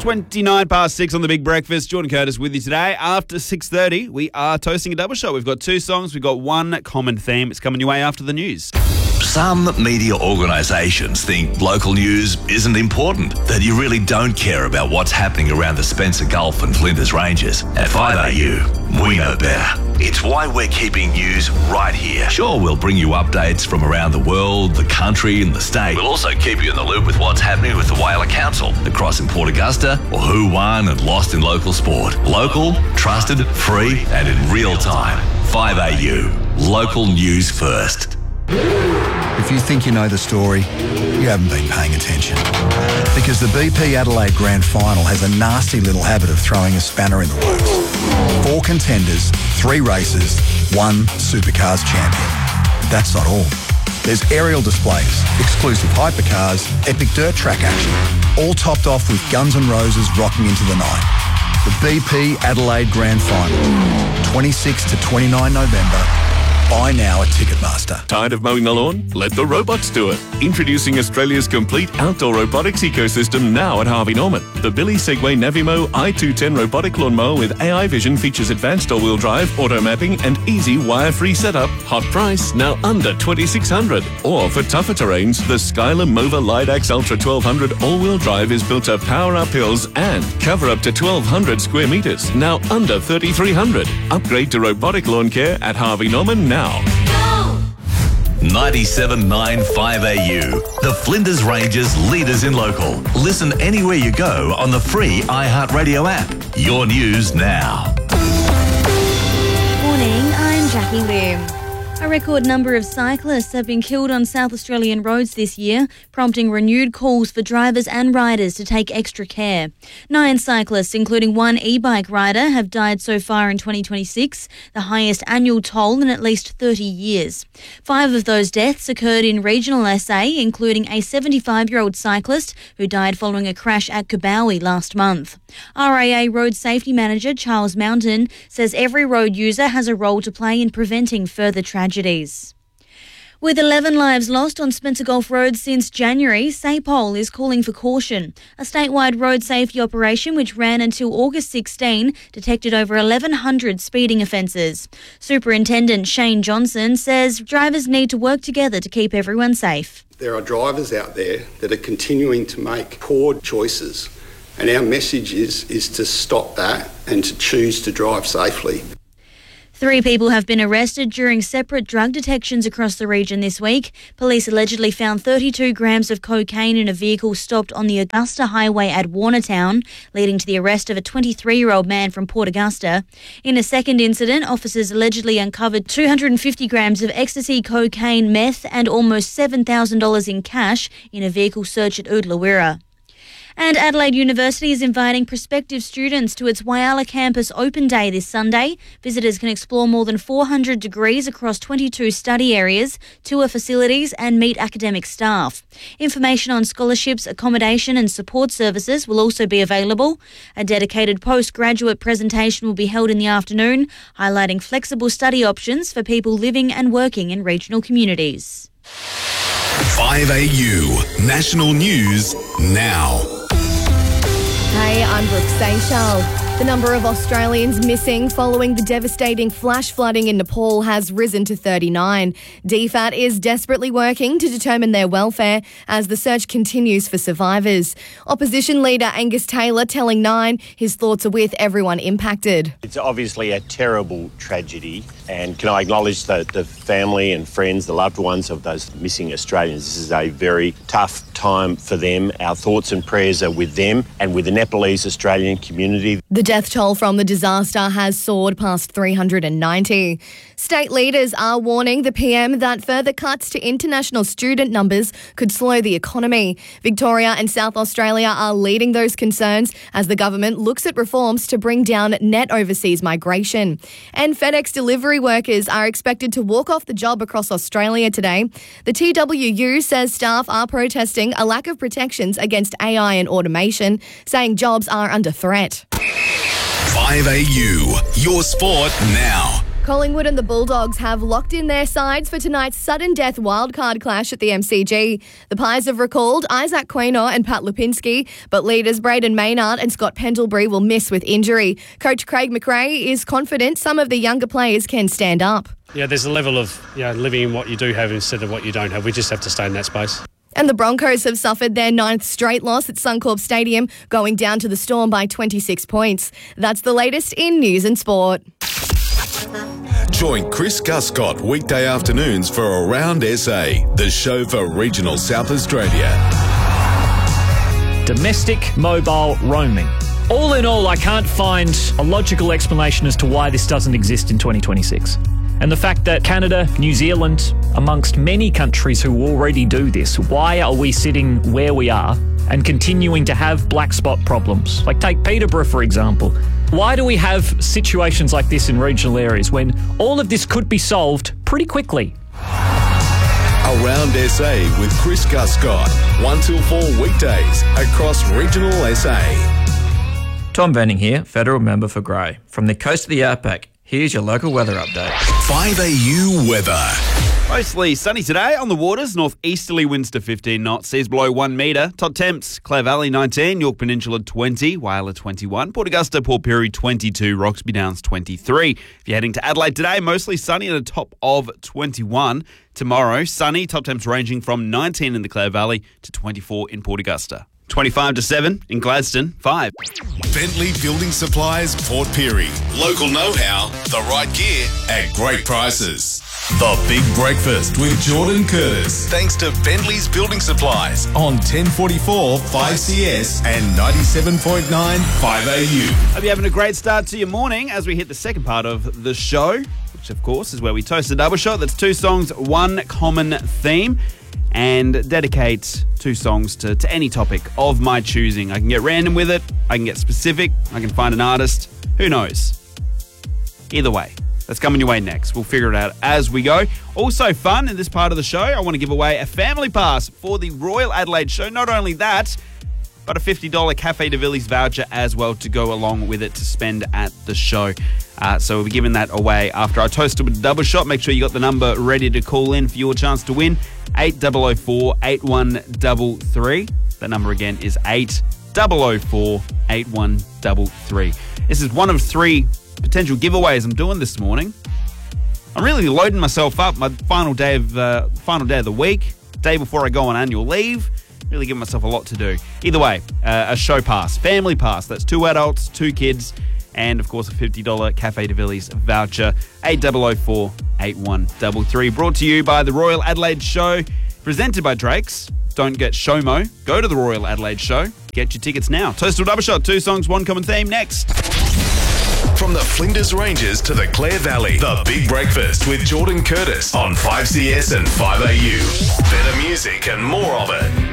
29 past 6 on The Big Breakfast. Jordan Curtis with you today. After 6:30, we are toasting a double shot. We've got two songs. We've got one common theme. It's coming your way after the news. Some media organisations think local news isn't important, that you really don't care about what's happening around the Spencer Gulf and Flinders Ranges. At 5AU, we know better. It's why we're keeping news right here. Sure, we'll bring you updates from around the world, the country and the state. We'll also keep you in the loop with what's happening with the Whyalla Council, the Cross in Port Augusta, or who won and lost in local sport. Local, trusted, free and in real time. 5AU, local news first. If you think you know the story, you haven't been paying attention. Because the BP Adelaide Grand Final has a nasty little habit of throwing a spanner in the works. 4 contenders, 3 races, 1 Supercars champion. That's not all. There's aerial displays, exclusive hypercars, epic dirt track action, all topped off with Guns N' Roses rocking into the night. The BP Adelaide Grand Final, 26 to 29 November. Buy now at Ticketmaster. Tired of mowing the lawn? Let the robots do it. Introducing Australia's complete outdoor robotics ecosystem now at Harvey Norman. The Billy Segway Navimo i210 robotic lawnmower with AI vision features advanced all-wheel drive, auto mapping and easy wire-free setup. Hot price, now under $2,600. Or for tougher terrains, the Skylar Mova Lidax Ultra 1200 all-wheel drive is built to power up hills and cover up to 1,200 square metres, now under $3,300. Upgrade to robotic lawn care at Harvey Norman now. 97.9 5AU, the Flinders Ranges leaders in local. Listen anywhere you go on the free iHeartRadio app. Your news now. Morning, I'm Jackie Lim. A record number of cyclists have been killed on South Australian roads this year, prompting renewed calls for drivers and riders to take extra care. 9 cyclists, including 1 e-bike rider, have died so far in 2026, the highest annual toll in at least 30 years. 5 of those deaths occurred in regional SA, including a 75-year-old cyclist who died following a crash at Kabowie last month. RAA Road Safety Manager Charles Mountain says every road user has a role to play in preventing further tragedies. With 11 lives lost on Spencer Gulf Road since January, SAPOL is calling for caution. A statewide road safety operation which ran until August 16 detected over 1,100 speeding offences. Superintendent Shane Johnson says drivers need to work together to keep everyone safe. There are drivers out there that are continuing to make poor choices, and our message is to stop that and to choose to drive safely. 3 people have been arrested during separate drug detections across the region this week. Police allegedly found 32 grams of cocaine in a vehicle stopped on the Augusta Highway at Warnertown, leading to the arrest of a 23-year-old man from Port Augusta. In a second incident, officers allegedly uncovered 250 grams of ecstasy, cocaine, meth and almost $7,000 in cash in a vehicle search at Oodlawira. And Adelaide University is inviting prospective students to its Whyalla campus open day this Sunday. Visitors can explore more than 400 degrees across 22 study areas, tour facilities and meet academic staff. Information on scholarships, accommodation and support services will also be available. A dedicated postgraduate presentation will be held in the afternoon, highlighting flexible study options for people living and working in regional communities. 5AU, national news now. Hey, I'm Brooke Seychelles. The number of Australians missing following the devastating flash flooding in Nepal has risen to 39. DFAT is desperately working to determine their welfare as the search continues for survivors. Opposition leader Angus Taylor telling Nine his thoughts are with everyone impacted. It's obviously a terrible tragedy, and can I acknowledge the family and friends, the loved ones of those missing Australians. This is a very tough time for them. Our thoughts and prayers are with them and with the Nepalese Australian community. The death toll from the disaster has soared past 390. State leaders are warning the PM that further cuts to international student numbers could slow the economy. Victoria and South Australia are leading those concerns as the government looks at reforms to bring down net overseas migration. And FedEx delivery workers are expected to walk off the job across Australia today. The TWU says staff are protesting a lack of protections against AI and automation, saying jobs are under threat. 5AU, your sport now. Collingwood and the Bulldogs have locked in their sides for tonight's sudden death wildcard clash at the MCG. The Pies have recalled Isaac Quaynor and Pat Lipinski, but leaders Braden Maynard and Scott Pendlebury will miss with injury. Coach Craig McRae is confident some of the younger players can stand up. Yeah, there's a level of living in what you do have instead of what you don't have. We just have to stay in that space. And the Broncos have suffered their 9th straight loss at Suncorp Stadium, going down to the Storm by 26 points. That's the latest in news and sport. Join Chris Guscott weekday afternoons for Around SA, the show for regional South Australia. Domestic mobile roaming. All in all, I can't find a logical explanation as to why this doesn't exist in 2026. And the fact that Canada, New Zealand, amongst many countries who already do this, why are we sitting where we are and continuing to have black spot problems? Like take Peterborough, for example. Why do we have situations like this in regional areas when all of this could be solved pretty quickly? Around SA with Chris Guscott, 1 till 4 weekdays across regional SA. Tom Venning here, Federal Member for Grey. From the coast of the Outback, here's your local weather update. 5AU weather. Mostly sunny today on the waters. Northeasterly winds to 15 knots. Seas below 1 metre. Top temps, Clare Valley 19, York Peninsula 20, Whyalla 21, Port Augusta, Port Pirie 22, Roxby Downs 23. If you're heading to Adelaide today, mostly sunny at a top of 21. Tomorrow, sunny, top temps ranging from 19 in the Clare Valley to 24 in Port Augusta. 25 to 7 in Gladstone, 5. Bentley Building Supplies, Port Pirie. Local know-how, the right gear at great prices. The Big Breakfast with Jordan Curtis. Thanks to Bentley's Building Supplies on 1044 5CS and 97.9 5AU. Hope you're having a great start to your morning as we hit the second part of the show, which of course is where we toast a double shot. That's 2 songs, 1 common theme, and dedicate 2 songs to any topic of my choosing. I can get random with it, I can get specific, I can find an artist, who knows? Either way, that's coming your way next. We'll figure it out as we go. Also fun in this part of the show, I want to give away a family pass for the Royal Adelaide show. Not only that, but a $50 Cafe de Villiers voucher as well to go along with it to spend at the show. So we'll be giving that away after I toast it with a double shot. Make sure you got the number ready to call in for your chance to win. 8004 8133. That number again is 8004 8133. This is one of 3 potential giveaways I'm doing this morning. I'm really loading myself up. My final day of the week, day before I go on annual leave. Really giving myself a lot to do. Either way, a show pass, family pass. That's 2 adults, 2 kids, and of course a $50 Cafe de Villiers voucher. 8004 8133. Brought to you by the Royal Adelaide Show, presented by Drake's. Don't get SHOMO. Go to the Royal Adelaide Show. Get your tickets now. Toast or double shot, 2 songs, 1 common theme. Next. From the Flinders Ranges to the Clare Valley, The Big Breakfast with Jordan Curtis on 5CS and 5AU. Better music and more of it.